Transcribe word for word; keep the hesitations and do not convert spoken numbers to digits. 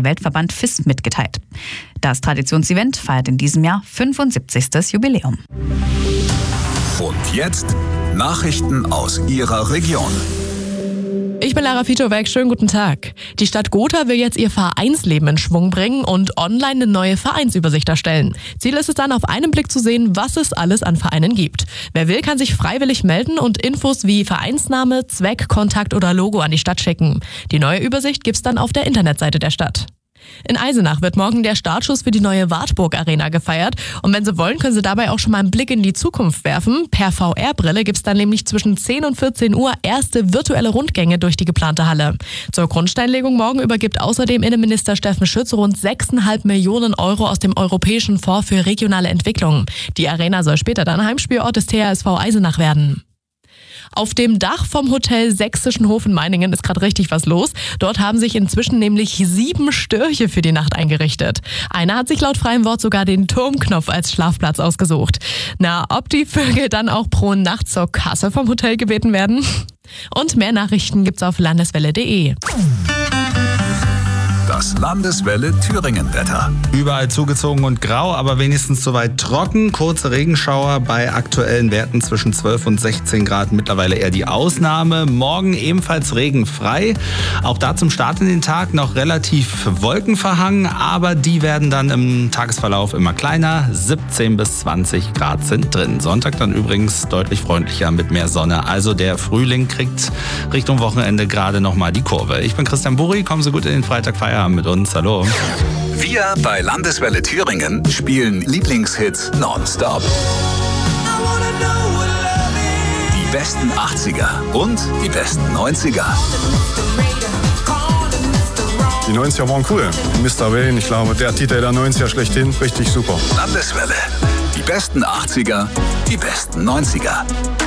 der Weltverband F I S mitgeteilt. Das Traditionsevent feiert in diesem Jahr fünfundsiebzigstes Jubiläum. Und jetzt Nachrichten aus Ihrer Region. Ich bin Lara Fitowek, schönen guten Tag. Die Stadt Gotha will jetzt ihr Vereinsleben in Schwung bringen und online eine neue Vereinsübersicht erstellen. Ziel ist es dann, auf einen Blick zu sehen, was es alles an Vereinen gibt. Wer will, kann sich freiwillig melden und Infos wie Vereinsname, Zweck, Kontakt oder Logo an die Stadt schicken. Die neue Übersicht gibt's dann auf der Internetseite der Stadt. In Eisenach wird morgen der Startschuss für die neue Wartburg Arena gefeiert. Und wenn Sie wollen, können Sie dabei auch schon mal einen Blick in die Zukunft werfen. Per V R-Brille gibt's dann nämlich zwischen zehn und vierzehn Uhr erste virtuelle Rundgänge durch die geplante Halle. Zur Grundsteinlegung morgen übergibt außerdem Innenminister Steffen Schütz rund sechs Komma fünf Millionen Euro aus dem Europäischen Fonds für regionale Entwicklung. Die Arena soll später dann Heimspielort des T H S V Eisenach werden. Auf dem Dach vom Hotel Sächsischen Hof in Meiningen ist gerade richtig was los. Dort haben sich inzwischen nämlich sieben Störche für die Nacht eingerichtet. Einer hat sich laut freiem Wort sogar den Turmknopf als Schlafplatz ausgesucht. Na, ob die Vögel dann auch pro Nacht zur Kasse vom Hotel gebeten werden? Und mehr Nachrichten gibt's auf landeswelle punkt de. Das Landeswelle Thüringen-Wetter. Überall zugezogen und grau, aber wenigstens soweit trocken. Kurze Regenschauer bei aktuellen Werten zwischen zwölf und sechzehn Grad. Mittlerweile eher die Ausnahme. Morgen ebenfalls regenfrei. Auch da zum Start in den Tag noch relativ wolkenverhangen, aber die werden dann im Tagesverlauf immer kleiner. siebzehn bis zwanzig Grad sind drin. Sonntag dann übrigens deutlich freundlicher mit mehr Sonne. Also der Frühling kriegt Richtung Wochenende gerade nochmal die Kurve. Ich bin Christian Burri. Kommen Sie gut in den Freitag Feierabend mit uns. Hallo. Wir bei Landeswelle Thüringen spielen Lieblingshits nonstop. Die besten achtziger und die besten neunziger. Die neunziger waren cool. Mister Wayne, ich glaube, der Titel der neunziger schlechthin, richtig super. Landeswelle. Die besten achtziger, die besten neunziger.